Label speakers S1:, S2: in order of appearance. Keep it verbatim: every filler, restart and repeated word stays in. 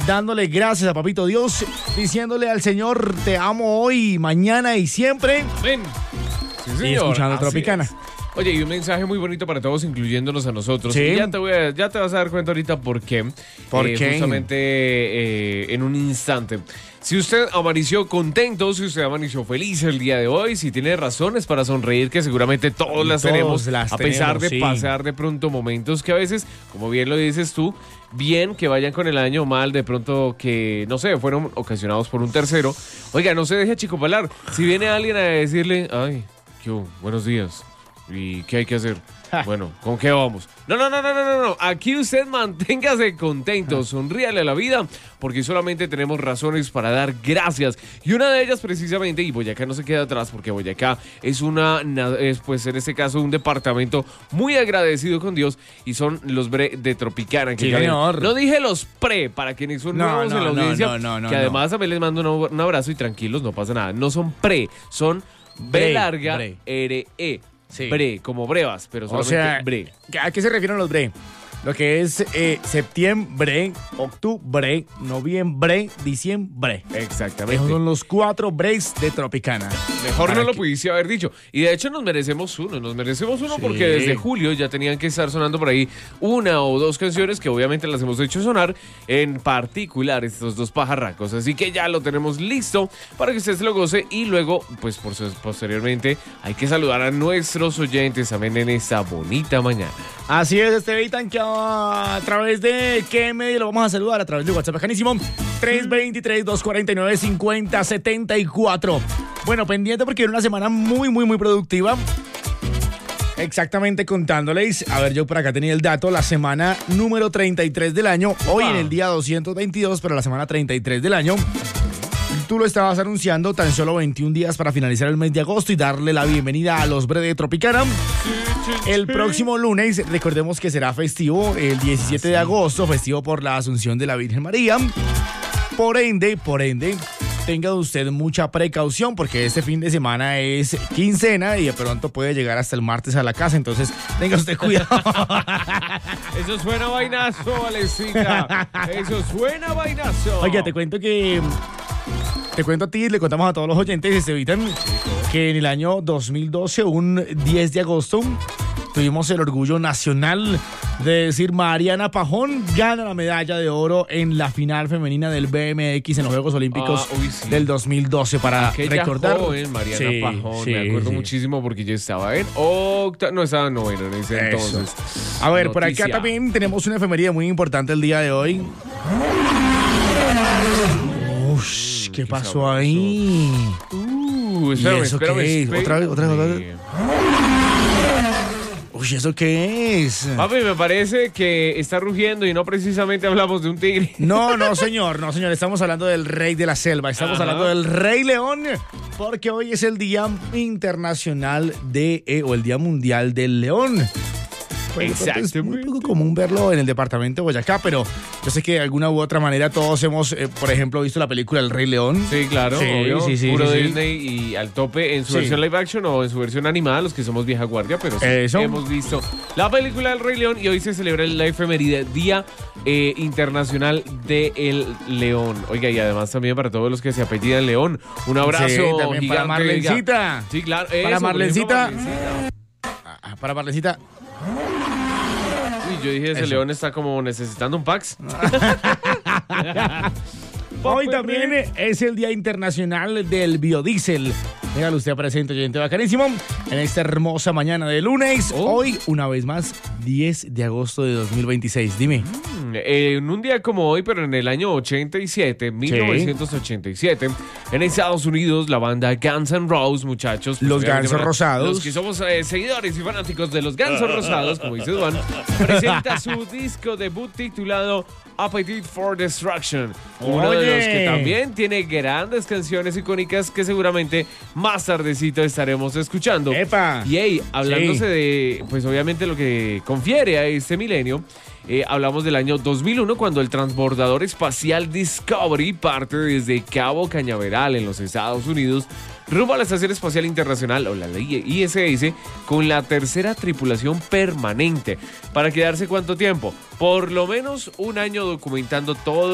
S1: dándole gracias a Papito Dios, diciéndole al Señor, te amo hoy, mañana y siempre.
S2: Ven. Sí, señor.
S1: Y escuchando
S2: Así
S1: Tropicana.
S2: es. Oye, y un mensaje muy bonito para todos, incluyéndonos a nosotros.
S1: Sí.
S2: Y ya te, voy a- ya te vas a dar cuenta ahorita por qué.
S1: ¿Por
S2: Eh,
S1: qué?
S2: Justamente eh, en un instante. Si usted amaneció contento, si usted amaneció feliz el día de hoy, si tiene razones para sonreír, que seguramente todos las
S1: Todos
S2: tenemos,
S1: las
S2: a pesar
S1: tenemos,
S2: de
S1: sí.
S2: pasar de pronto momentos que a veces, como bien lo dices tú, bien que vayan con el año, mal de pronto que, no sé, fueron ocasionados por un tercero. Oiga, no se deje achicopalar. Si viene alguien a decirle, ay, ¿qué hubo? Buenos días. ¿Y qué hay que hacer? Bueno, ¿con qué vamos? No, no, no, no, no, no, no. Aquí usted manténgase contento, sonríale a la vida, porque solamente tenemos razones para dar gracias. Y una de ellas precisamente, y Boyacá no se queda atrás, porque Boyacá es una, na- es, pues en este caso un departamento muy agradecido con Dios, y son los bre de Tropicana. Que
S1: Sí,
S2: ya ven.
S1: señor.
S2: No dije los pre, para quienes son
S1: No,
S2: nuevos
S1: no,
S2: en la
S1: no,
S2: audiencia,
S1: no, no, no,
S2: que
S1: no.
S2: además también les mando un, un abrazo y tranquilos, no pasa nada. No son pre, son B
S1: Bre,
S2: larga,
S1: bre.
S2: R E.
S1: Sí.
S2: Bre, como brevas, pero
S1: O
S2: solamente
S1: sea,
S2: bre.
S1: ¿a qué se refieren los bre? Lo que es eh, septiembre, octubre, noviembre, diciembre.
S2: Exactamente.
S1: Esos son los cuatro breaks de Tropicana.
S2: Mejor
S1: Para
S2: no lo
S1: que-
S2: pudiste haber dicho. Y de hecho nos merecemos uno, nos merecemos uno
S1: Sí.
S2: porque desde julio ya tenían que estar sonando por ahí una o dos canciones que obviamente las hemos hecho sonar, en particular estos dos pajarracos. Así que ya lo tenemos listo para que usted se lo goce y luego, pues por su- posteriormente, hay que saludar a nuestros oyentes también en esta bonita mañana.
S1: Así es, este Beitan, que a través de qué medio lo vamos a saludar, a través de WhatsApp bacanísimo, tres dos tres, dos cuatro nueve, cinco cero siete cuatro. Bueno, pendiente porque era una semana muy, muy, muy productiva. Exactamente contándoles, a ver, yo por acá tenía el dato, la semana número treinta y tres del año, hoy en el día doscientos veintidós, pero la semana treinta y tres del año. Tú lo estabas anunciando, tan solo veintiún días para finalizar el mes de agosto y darle la bienvenida a los Bre de Tropicana. El próximo lunes, recordemos que será festivo, el diecisiete de agosto, festivo por la Asunción de la Virgen María. Por ende, por ende, tenga usted mucha precaución porque este fin de semana es quincena y de pronto puede llegar hasta el martes a la casa, entonces tenga usted cuidado.
S2: Eso suena vainazo, Valecita. Eso suena vainazo.
S1: Oye, te cuento que... Te cuento a ti, le contamos a todos los oyentes, se evitan que en el año dos mil doce, un diez de agosto, tuvimos el orgullo nacional de decir Mariana Pajón gana la medalla de oro en la final femenina del B M X en los Juegos Olímpicos
S2: Ah, uy, sí.
S1: del dos mil doce, para
S2: Aquella
S1: recordar.
S2: joven, Mariana
S1: Sí,
S2: Pajón,
S1: sí,
S2: me acuerdo
S1: sí.
S2: muchísimo porque yo estaba en octa, no estaba en noveno en ese
S1: Eso.
S2: entonces.
S1: A ver, por acá
S2: Noticia.
S1: también tenemos una efeméride muy importante el día de hoy. Ush, ¿qué
S2: qué
S1: pasó
S2: sabroso.
S1: ahí?
S2: Uh,
S1: ¿Y
S2: espérame,
S1: eso
S2: espérame,
S1: qué es?
S2: espérame.
S1: ¿Otra vez, otra vez, otra vez? Uy, ¿eso qué es?
S2: Papi, me parece que está rugiendo y no precisamente hablamos de un tigre.
S1: No, no, señor, no, señor, estamos hablando del rey de la selva, estamos
S2: Ajá.
S1: hablando del Rey León, porque hoy es el Día Internacional de, eh, o el Día Mundial del León. Pues, de pronto es muy poco común verlo en el departamento de Boyacá, pero yo sé que de alguna u otra manera todos hemos, eh, por ejemplo, visto la película El Rey León.
S2: Sí, claro,
S1: Sí,
S2: obvio,
S1: sí, sí,
S2: puro
S1: sí, sí.
S2: Disney y al tope en su
S1: Sí.
S2: versión live action o en su versión animada, los que somos vieja guardia, pero sí
S1: Eso.
S2: hemos visto la película del Rey León y hoy se celebra la efeméride Día eh, Internacional del León. Oiga, y además también para todos los que se apellidan León, un abrazo
S1: Sí, también
S2: gigante.
S1: para Marlencita.
S2: oiga. Sí, claro.
S1: Para
S2: eso, por
S1: Marlencita.
S2: ejemplo, Marlencita.
S1: Ah, para Marlencita.
S2: Uy, yo dije, ese
S1: Eso.
S2: León está como necesitando un Pax.
S1: Hoy también es el Día Internacional del Biodiesel. Déjalo usted presente, oyente bacanísimo, en esta hermosa mañana de lunes.
S2: Oh.
S1: Hoy, una vez más, diez de agosto de dos mil veintiséis. Dime.
S2: Eh, en un día como hoy, pero en el año ochenta y siete, mil novecientos ochenta y siete, en Estados Unidos, la banda Guns N' Roses, muchachos. pues,
S1: Los
S2: obviamente,
S1: Gansos
S2: para
S1: Rosados.
S2: Los que somos eh, seguidores y fanáticos de los Gansos Rosados, como dice Duan, presenta su disco debut titulado Appetite for Destruction. Uno de
S1: Oye.
S2: los que también tiene grandes canciones icónicas que seguramente más tardecito estaremos escuchando.
S1: ¡Epa!
S2: Y hey, hablándose
S1: Sí.
S2: de, pues obviamente lo que confiere a este milenio, eh, hablamos del año dos mil uno cuando el transbordador espacial Discovery parte desde Cabo Cañaveral en los Estados Unidos rumbo a la Estación Espacial Internacional, o la I S S, con la tercera tripulación permanente. ¿Para quedarse cuánto tiempo? Por lo menos un año documentando todo